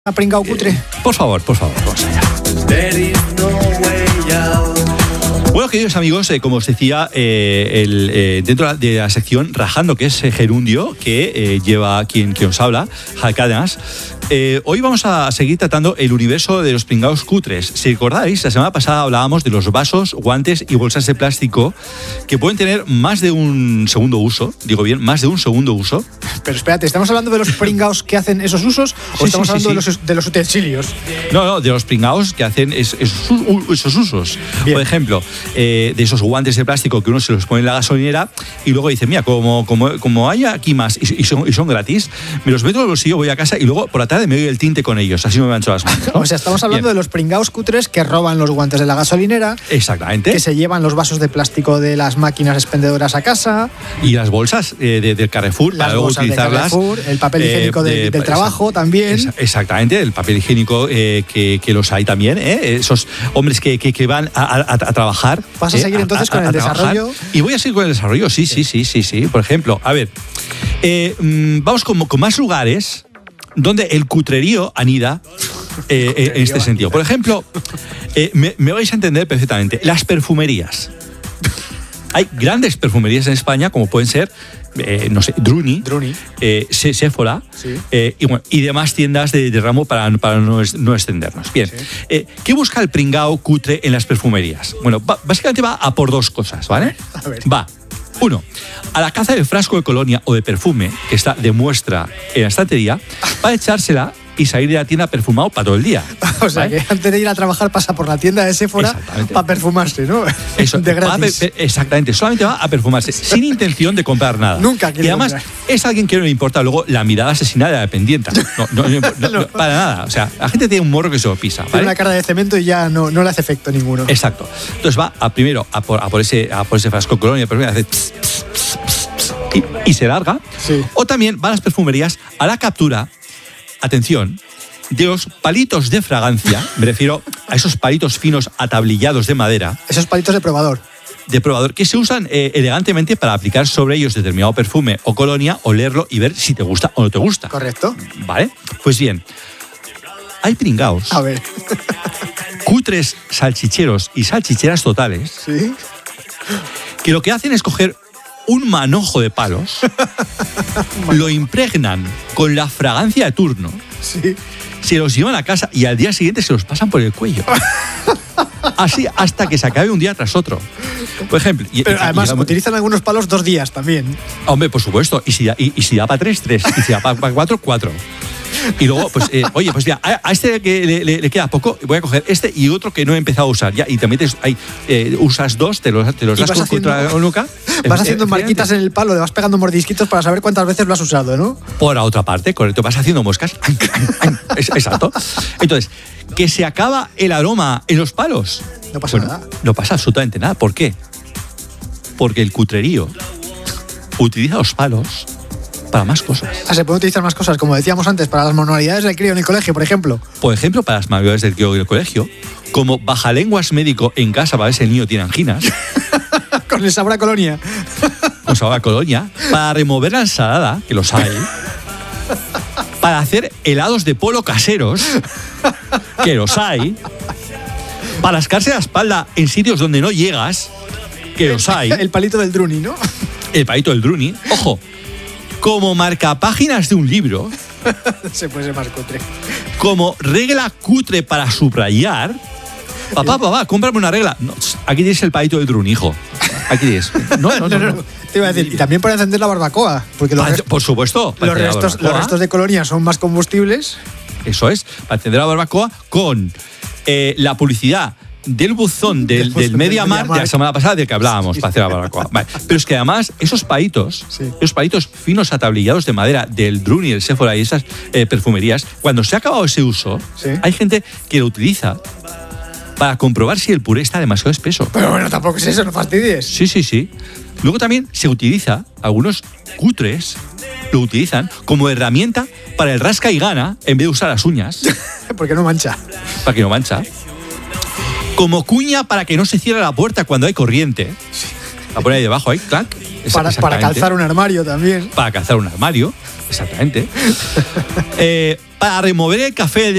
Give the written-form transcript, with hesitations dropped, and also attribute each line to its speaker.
Speaker 1: ¿Ha pringao cutre?
Speaker 2: Por favor, vamos allá. Bueno, queridos amigos, como os decía, dentro de la sección Rajando, que es Gerundio, que lleva quien os habla, Jalcadenas, hoy vamos a seguir tratando el universo de los pringaos cutres. Si recordáis, la semana pasada hablábamos de los vasos, guantes y bolsas de plástico que pueden tener más de un segundo uso, digo bien, más de un segundo uso.
Speaker 1: Pero espérate, ¿estamos hablando de los pringaos que hacen esos usos o estamos hablando de los utensilios?
Speaker 2: No, de los pringaos que hacen esos usos.
Speaker 1: Bien.
Speaker 2: Por ejemplo, de esos guantes de plástico que uno se los pone en la gasolinera y luego dice, mira, como hay aquí más y son gratis, me los meto en el bolsillo, voy a casa y luego por la tarde me doy el tinte con ellos, así no me mancho las manos, ¿no?
Speaker 1: O sea, estamos hablando de los pringaos cutres que roban los guantes de la gasolinera.
Speaker 2: Exactamente.
Speaker 1: Que se llevan los vasos de plástico de las máquinas expendedoras a casa.
Speaker 2: Y las bolsas del Carrefour para luego utilizarlas.
Speaker 1: El papel higiénico del trabajo también.
Speaker 2: Exactamente, el papel higiénico que los hay también, esos hombres que van a trabajar.
Speaker 1: ¿Vas a seguir entonces con el desarrollo?
Speaker 2: Y voy a seguir con el desarrollo, sí. Por ejemplo, a ver, vamos con más lugares donde el cutrerío anida en este sentido. Por ejemplo, me vais a entender perfectamente, las perfumerías. Hay grandes perfumerías en España, como pueden ser, no sé, Druni. Sephora, sí. y demás tiendas de ramo para no extendernos. Bien, sí. ¿Qué busca el pringao cutre en las perfumerías? Bueno, básicamente va a por dos cosas, ¿vale?
Speaker 1: A ver.
Speaker 2: Va, uno, a la caza del frasco de colonia o de perfume, que está de muestra en la estantería, para echársela y salir de la tienda perfumado para todo el día.
Speaker 1: O sea, ¿vale? Que antes de ir a trabajar pasa por la tienda de Sephora para perfumarse, ¿no?
Speaker 2: Eso,
Speaker 1: de gratis.
Speaker 2: Exactamente, solamente va a perfumarse, sin intención de comprar nada.
Speaker 1: Nunca quiere
Speaker 2: Y además,
Speaker 1: comprar.
Speaker 2: Es alguien que no le importa luego la mirada asesina de la dependienta. No, para nada. O sea, la gente tiene un morro que se lo pisa, ¿vale?
Speaker 1: Tiene una cara de cemento y ya no le hace efecto ninguno.
Speaker 2: Exacto. Entonces va primero a por ese frasco de colonia, pero hace y se larga.
Speaker 1: Sí.
Speaker 2: O también van a las perfumerías a la captura, atención, de los palitos de fragancia, me refiero a esos palitos finos atablillados de madera.
Speaker 1: Esos palitos de probador.
Speaker 2: Que se usan elegantemente para aplicar sobre ellos determinado perfume o colonia, olerlo y ver si te gusta o no te gusta.
Speaker 1: Correcto.
Speaker 2: ¿Vale? Pues bien, hay pringaos.
Speaker 1: A ver.
Speaker 2: Cutres salchicheros y salchicheras totales.
Speaker 1: Sí.
Speaker 2: Que lo que hacen es coger un manojo de palos, lo impregnan con la fragancia de turno,
Speaker 1: sí.
Speaker 2: Se los llevan a casa y al día siguiente se los pasan por el cuello. Así hasta que se acabe un día tras otro. Por ejemplo.
Speaker 1: Pero además utilizan algunos palos 2 días también.
Speaker 2: Hombre, por supuesto. Y si da para 3, y si da para 4, 4. Y luego, pues, oye, pues ya, a este que le queda poco, voy a coger este y otro que no he empezado a usar. Ya, y también usas 2, te los das contra la nuca.
Speaker 1: Vas haciendo marquitas en el palo, le vas pegando mordisquitos para saber cuántas veces lo has usado, ¿no?
Speaker 2: Por la otra parte, correcto, vas haciendo moscas. Exacto. Entonces, que se acaba el aroma en los palos.
Speaker 1: No pasa nada.
Speaker 2: No pasa absolutamente nada. ¿Por qué? Porque el cutrerío utiliza los palos para más cosas.
Speaker 1: Se pueden utilizar más cosas, como decíamos antes, para las manualidades del crío en el colegio, por ejemplo.
Speaker 2: Por ejemplo, para las manualidades del crío en el colegio, como bajalenguas médico en casa para ver si el niño tiene anginas.
Speaker 1: Con el sabor a colonia.
Speaker 2: Con sabor a colonia. Para remover la ensalada, que los hay. Para hacer helados de polo caseros, que los hay. Para rascarse la espalda en sitios donde no llegas, que los hay.
Speaker 1: El palito del Druni, ¿no?
Speaker 2: El palito del Druni. Ojo, como marcapáginas de un libro.
Speaker 1: Se puede ser más cutre.
Speaker 2: Como regla cutre para subrayar. Papá, cómprame una regla. No, aquí tienes el palito del Druni, hijo. Aquí tienes. No.
Speaker 1: Te iba a decir, y también para encender la barbacoa. Porque
Speaker 2: por supuesto.
Speaker 1: Los restos de colonia son más combustibles.
Speaker 2: Eso es, para encender la barbacoa con la publicidad del buzón del MediaMarkt de la semana pasada del que hablábamos para hacer la barbacoa. Vale. Pero es que además esos palitos finos atablillados de madera del Druni, el Sephora y esas perfumerías, cuando se ha acabado ese uso, hay gente que lo utiliza para comprobar si el puré está demasiado espeso.
Speaker 1: Pero bueno, tampoco es eso, no fastidies.
Speaker 2: Sí. Luego también se utiliza, algunos cutres lo utilizan como herramienta para el rasca y gana en vez de usar las uñas.
Speaker 1: Porque no mancha.
Speaker 2: Para que no mancha. Como cuña para que no se cierre la puerta cuando hay corriente. La pone ahí debajo, ahí, clac.
Speaker 1: Para calzar un armario también.
Speaker 2: Para calzar un armario, exactamente. Para remover el café